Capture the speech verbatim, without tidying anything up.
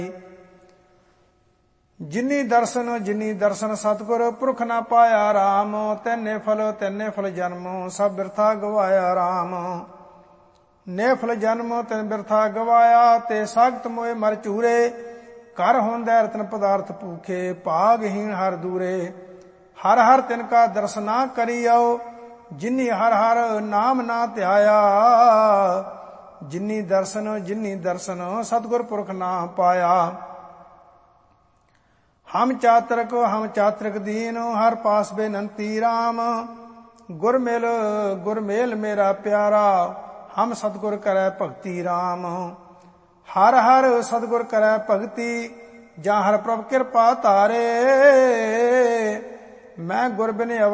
ਜਿਨੀ ਦਰਸ਼ਨ ਜਿਨੀ ਦਰਸ਼ਨ ਸਤਿਗੁਰ ਪੁਰਖ ਨਾ ਪਾਇਆ ਰਾਮ। ਤੈਨੇ ਫਲ ਤੈਨੇ ਫਲ ਜਨਮ ਸਭ ਬਿਰਥਾ ਗਵਾਇਆ ਰਾਮ। ਨੇ ਫਲ ਜਨਮ ਤੈਨ ਬਿਰਥਾ ਗਵਾਇਆ ਤੇ ਸਾਖਤ ਮੋਏ ਮਰ ਚੂਰੇ। ਕਰ ਹੁੰਦੈ ਰਤਨ ਪਦਾਰਥ ਭੂਖੇ ਭਾਗਹੀਣ ਹਰ ਦੂਰੇ। ਹਰ ਹਰ ਤਿਨ ਕਾ ਦਰਸ਼ਨਾ ਕਰਿਓ ਜਿਨੀ ਹਰ ਹਰ ਨਾਮ ਨਾ ਧਿਆਇਆ। ਜਿਨੀ ਦਰਸ਼ਨ ਜਿਨੀ ਦਰਸ਼ਨ ਸਤਿਗੁਰ ਪੁਰਖ ਨਾ ਪਾਇਆ। ਹਮ ਚਾਤ੍ਰਿਕ ਹਮ ਚਾਤ੍ਰਿਕ ਦੀਨ ਹਰ ਪਾਸ ਬੇਨੰਤੀ ਰਾਮ। ਗੁਰ ਮਿਲ ਗੁਰ ਮੇਲ ਮੇਰਾ ਪਿਆਰਾ ਹਮ ਸਤਿਗੁਰ ਕਰੈ ਭਗਤੀ ਰਾਮ। ਹਰ ਹਰ ਸਤਿਗੁਰ ਕਰੈ ਭਗਤੀ ਜਾਂ ਹਰ ਪ੍ਰਭ ਕਿਰਪਾ ਧਾਰੇ। ਮੈਂ ਗੁਰ ਬਿਨ